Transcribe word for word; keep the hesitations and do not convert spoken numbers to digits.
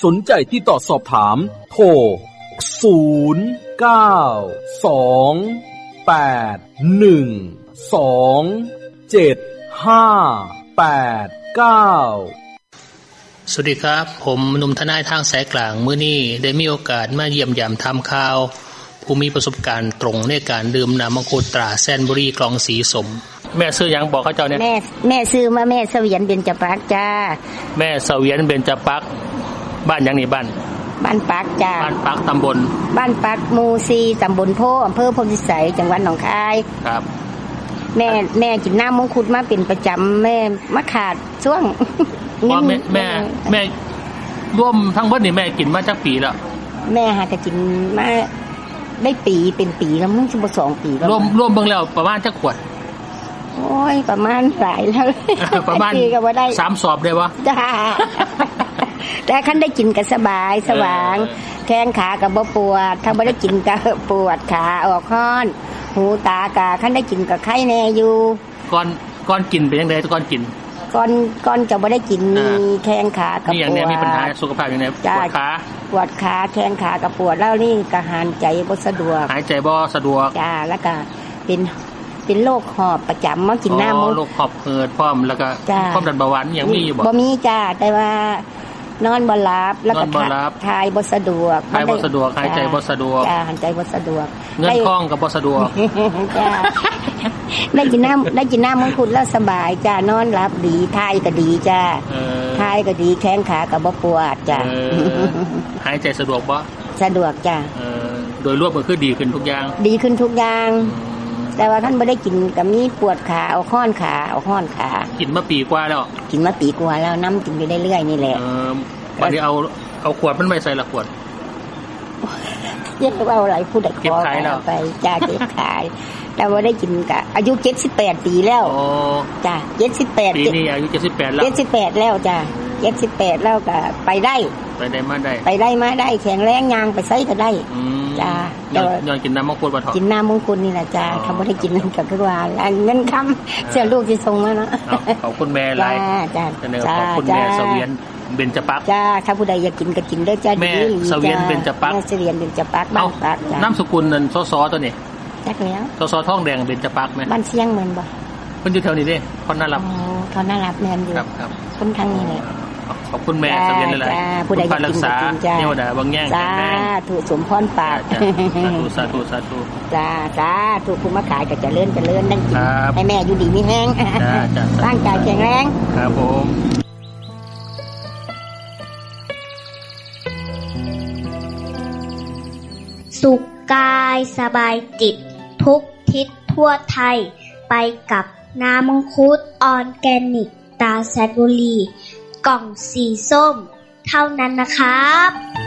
สนใจติดต่อสอบถามโทรศูนย์ เก้า สอง แปด หนึ่ง สอง เจ็ด ห้า แปด เก้าสวัสดีครับผมหนุ่มทนายทางสายกลางมื้อนี้ได้มีโอกาสมาเยี่ยมยามทำข่าวผู้มีประสบการณ์ตรงในการดื่มน้ำมังคุดตราแซนบุรีกล่องสีสมแม่ซื้อหยังบอกเขาเจ้าเนี่ยแม่แม่ซื้อมาแม่เสวียนเบญจปากจ้าแม่เสวียนเบญจปากบ้านหยังนี่บ้านบ้านปักจ้าบ้านปักตำบลบ้านปักหมู่สี่ตำบลโพอำเภอโพธิสัยจังหวัดหนองคายครับแม่แม่กินน้ำมังคุดมาเป็นประจำแม่มาขาดช่วงว่าแม่แม่แม่ร่วมทั้งเบิดนี่แม่กินมาจักปีแล้วแม่หาก็กินมาได้ปีเป็นปีแล้วมึงสิบ่สองปีแล้วรวมรวมเบิ่งแล้วประมาณจักขวดโอ้ยประมาณหลายแล้วประมาณสามสอบได้บ่จ้าแต่คันได้กินก็สบายสว่างแข้งขาก็บ่ปวดถ้าบ่ได้กินก็ปวดขาออกค้อนหูตาก็คันได้กินก็ไข้แน่อยู่ก่อนก่อนกินเป็นจังได๋ก่อนกินก่อนก่อนจะบ่ได้กินมีแข้งขากับปวดนี่อย่างนี้มีปัญหาสุขภาพอย่างไรปวดขาปวดขาแข้งขากับปวดแล้วนี่ก็หายใจบ่สะดวกหายใจบ่สะดวกจ้าแล้วก็เป็นเป็นโรคหอบประจำมากินน้ำอ๋อโรคหอบหืดพร้อมแล้วก็ความดันเบาหวานยังมีอยู่บ่บ่มีจ้าแต่ว่านอนบ่หลับแล้วก็ทายบ่สะดวกทายบ่สะดวกหายใจบ่สะดวกจ้าหายใจบ่สะดวกเงินคล่องก็บ่สะดวกจ้าได้กินน้ำได้กินน้ำมังคุดแล้วสบายจ้านอนหลับดีทายก็ดีจ้าทายก็ดีแข้งขาก็บ่ปวดจ้าหายใจสะดวกบ่สะดวกจ้าโดยรวมก็คือดีขึ้นทุกอย่างดีขึ้นทุกอย่างแต่ว่าท่านไม่ได้กินก็มีปวดขาเอาค้อนขาเอาค้อนขากินมาปีกว่าแล้วกินมาปีกว่าแล้วน้ำกินไปได้เรื่อยนี่แหละเออวันนี้เอาเอาขวดมันไม่ใส่ละขวดเรียกว่าอะไรพูดแต่ขอไปจ้าเก็บขายแต่ว่าได้กินกะอายุเจ็ดสิบแปดปีแล้วโอ้จ้าเจ็ดสิบแปดปีนี้อายุเจ็ดสิบแปดแล้วเจ็ดสิบแปดแล้วจ้าเจ็ดสิบแปดแล้วก็ไปได้ไปได้มาได้ไปได้มาได้แข็งแรงยางไปไสก็ได้จ้าย้อนกินน้ำมังคุดบ่ถอกินน้ำมังคุดนี่แหละจ้าทำบ่ได้กินนั่นก็คือว่าเงินคำเสียลูกสิส่งมาเนาะขอบคุณแม่หลายจ้าจ้าขอบคุณแม่เสวียนเบญจปากจ้าถ้าผู้ใดอยากกินก็กินเด้อจ้าแม่เสวียนเบญจปากแม่เสวียนเบญจปากบ้านปากจ้านามสกุลนั่นสสตัวนี้จักแล้วสสทองแดงเบญจปากแม่บ้านเชียงเหมือนบ่เพิ่นอยู่แถวนี้เด้คนน่ารักอ๋อคนน่ารักแม่นอยู่ครับครับคนทางนี้แหละขอบคุณแม่เสวียนหลายๆผู้ใดอยากกินก็กินจ้าเทวดาบางแง่งจ้าถูกสมพรปากสาธุสาธุสาธุจ้าจ้าถูกผู้มาขายก็เจริญเจริญนั่งกินให้แม่อยู่ดีมีแรงจ้าจ้าร่างกายแข็งแรงครับผมสุขกายสบายจิตทุกทิศทั่วไทยไปกับน้ำมังคุดออร์แกนิกตราแซนบุรีกล่องสีส้มเท่านั้นนะครับ